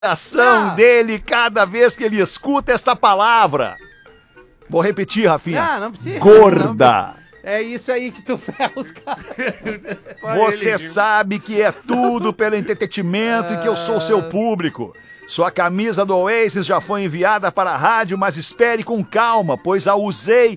ação dele cada vez que ele escuta esta palavra. Vou repetir, Rafinha. Ah, não precisa. Gorda. É isso aí que tu ferra os caras. Você sabe que é tudo pelo entretenimento e que eu sou seu público. Sua camisa do Oasis já foi enviada para a rádio, mas espere com calma, pois usei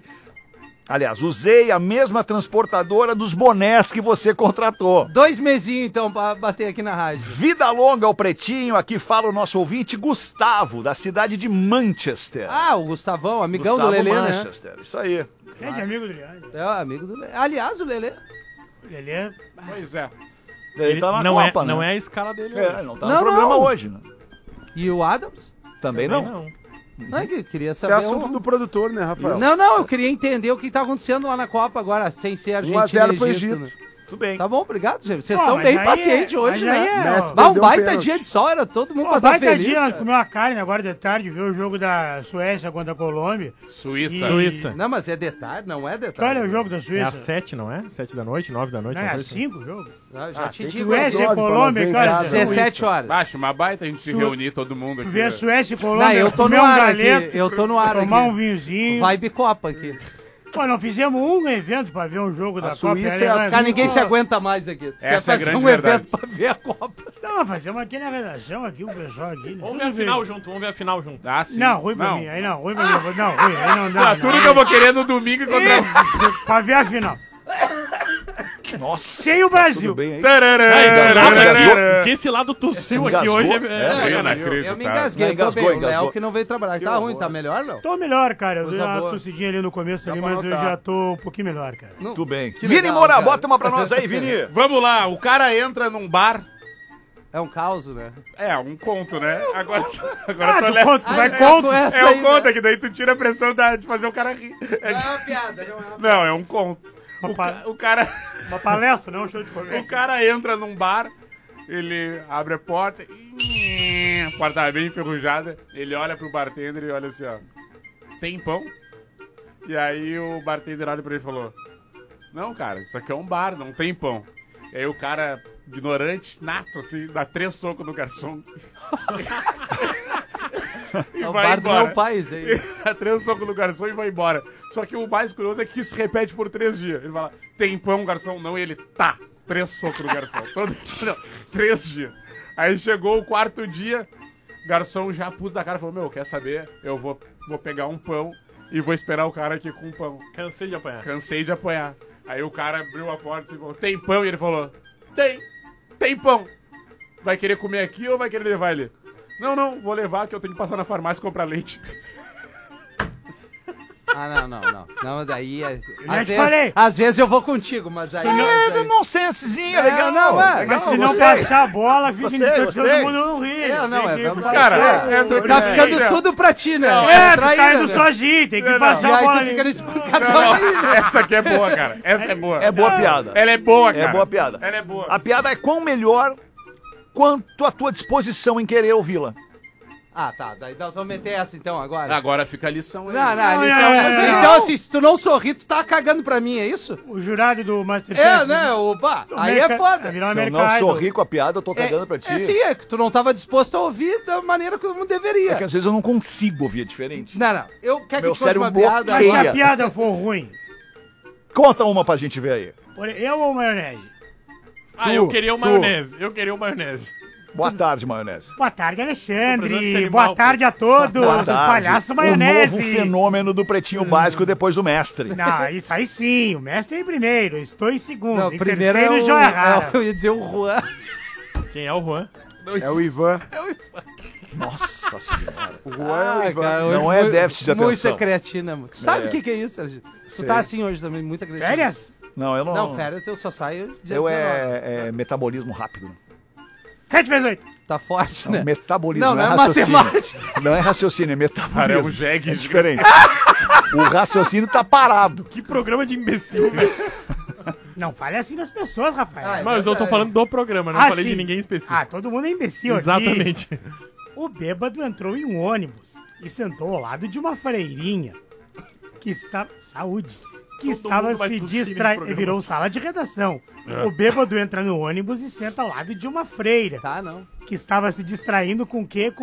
a mesma transportadora dos bonés que você contratou. 2 mesinhos, então, pra bater aqui na rádio. Vida longa ao Pretinho, aqui fala o nosso ouvinte Gustavo, da cidade de Manchester. Ah, o Gustavão, amigão Gustavo do Lelê, Manchester, isso aí. É de amigo do Leandro. É, amigo do Lelê. Aliás, o Lelê... O Lelê... Pois é. Ele tá na não Copa, né? Não é a escala dele. É, não tá Não, no programa não. hoje, né? E o Adams? Também não. Não é que eu queria Isso é saber... assunto do produtor, né, Rafael? Não, eu queria entender o que tá acontecendo lá na Copa agora, sem ser Argentina 1-0 e pro Egito. Egito. Né? Tudo bem. Tá bom, obrigado, gente. Vocês Pô, estão mas bem aí pacientes é- hoje, mas aí né? é- Messi Bah, um perdeu um baita pênalti. dia de sol, era todo mundo Pô, pra estar baita feliz. dia, cara. comer uma carne agora de tarde, ver o jogo da Suécia contra a Colômbia. Suíça. Suíça. Não, mas é detalhe, não é detalhe. Qual é o jogo da É Suíça? às 7, não é? 7 da noite, 9 da noite. Não, é uma às coisa assim. 5 o jogo? Ah, já te digo. Suécia e nove pra nós Colômbia, ver em cara. casa. 17 horas. Baixo, uma baita a gente se reunir, todo mundo Tu aqui. vê a Suécia e Colômbia, Não, eu tô comer no um ar galeto, aqui. Eu tô no ar tomar aqui. um vinhozinho. Vibe Copa aqui. Pô, não fizemos um evento pra ver um jogo da Copa. Suíça é né? assim, Cara, ninguém se aguenta mais aqui. Tu quer Essa é a fazer grande um verdade. evento pra ver a Copa. Não, mas fazemos aqui na redação, aqui o pessoal aqui. Né? Vamos ver a final junto, vamos ver a final junto. Ah, sim. Não, ruim pra mim. Aí não, ruim pra mim. Não, ruim, aí não dá. Tudo que eu vou querer no domingo encontrar. Pra ver a final. Nossa. Sem o Brasil. Tudo bem aí? Que esse lado tossiu aqui Engasgou? hoje É, eu não Eu acredito. me engasguei, tô Engasgou, bem. O engasgou. Léo que não veio trabalhar. Tá ruim, tá melhor, Léo? Tô melhor, cara. Eu dei Coisa uma boa. tossidinha ali no começo, ali, pra mas eu notar. já tô um pouquinho melhor, cara. Tudo bem. Que Vini legal, Moura, cara. bota uma pra nós aí, Vini. Vamos lá, o cara entra num bar. É um caos, né? É, um conto, né? Agora Ah, tu tu olha. conta, tu vai Ah, conto. com essa É aí, um conto, né? que daí tu tira a pressão de fazer o cara rir. Não é uma piada, não é uma Não, é um conto. O cara. Uma palestra, não um show de comédia. O cara entra num bar, ele abre a porta e. A porta tá bem enferrujada. Ele olha pro bartender e olha assim, ó. Tem pão? E aí o bartender olha pra ele e falou: Não, cara, isso aqui é um bar, não tem pão. E aí o cara, ignorante, nato, assim, dá 3 socos no garçom. E É o vai bar do embora. meu país aí. Dá 3 socos no garçom e vai embora. Só que o mais curioso é que isso repete por 3 dias. Ele fala: Tem pão, garçom? Não, e ele tá. 3 socos no garçom. Não, 3 dias. Aí chegou o 4º dia, garçom já puto da cara falou: Meu, quer saber? Eu vou pegar um pão e vou esperar o cara aqui com um pão. Cansei de apanhar. Cansei de apanhar. Aí o cara abriu a porta e falou: Tem pão? E ele falou: Tem pão. Vai querer comer aqui ou vai querer levar ele? Não, vou levar que eu tenho que passar na farmácia e comprar leite. Ah, não, daí... Já te falei. Às vezes eu vou contigo, mas aí... É, nonsensezinho, é legal. não, é. Legal, Mas se não gostei. passar a bola, fica Gostei, indicando gostei. todo mundo não rir. É, não, é verdade. Cara, Tá ficando tudo pra ti, né? É, tu tá traíra, indo né? sozinho, tem que Não, E passar a aí bola. tu fica ali. nesse pancadão aí, né? Essa aqui é boa, cara. Essa é boa. É boa piada. Ela é boa, cara. É boa piada. Ela é boa. A piada é quão melhor quanto a tua disposição em querer ouvi-la. Ah, tá. Daí nós vamos meter essa então agora. Agora fica a lição aí. Não, Não, lição não, não. Então, assim, se tu não sorrir, tu tá cagando pra mim, é isso? O jurado do Masterchef. É, né? Opa, aí é foda. Virar Se eu American não Idol. sorrir com a piada, eu tô cagando pra ti. É sim, é que tu não tava disposto a ouvir da maneira que todo mundo deveria. É que às vezes eu não consigo ouvir diferente. Não. Eu quero Meu que fosse uma cérebro piada. Mas se bloqueia. a piada for ruim, Conta uma pra gente ver aí. eu ou maionese? Ah, Tu, eu queria o tu. maionese. Eu queria o maionese. Boa tarde, maionese. Boa tarde, Tô precisando Alexandre. desse animal, Boa tarde a todos. Boa tarde. Palhaço O maionese. novo fenômeno do Pretinho Básico depois do mestre. Não, isso aí sim. O mestre é em primeiro. Eu estou em segundo. Não, em primeiro é terceiro, o... Joia Rara. eu ia dizer o Juan. Quem é o Juan? É o Ivan. Nossa senhora. O Juan é o Ivan. Não é déficit de atenção. Muita creatina, mano. Tu sabe É. o que é isso, Sérgio? Tu Sei. tá assim hoje também, muita creatina. Férias? Não, eu não. Não, férias eu só saio dia Eu 19. é metabolismo rápido. 7 vezes 8. Tá forte, Não, né? metabolismo, Não, não é não é raciocínio. matemática. Não é raciocínio, é Cara, é metabolismo. um jegue. É diferente. O raciocínio tá parado. Que programa de imbecil, velho. Não fale assim das pessoas, Rafael. Ah, é. Mas eu tô falando do programa, não Ah, falei sim. de ninguém específico. Ah, todo mundo é imbecil aqui. Exatamente. O bêbado entrou em um ônibus e sentou ao lado de uma freirinha que que estava mundo vai se tossir nesse distraindo. programa. Virou sala de redação. O bêbado entra no ônibus e senta ao lado de uma freira. Tá, não. Que estava se distraindo com o quê?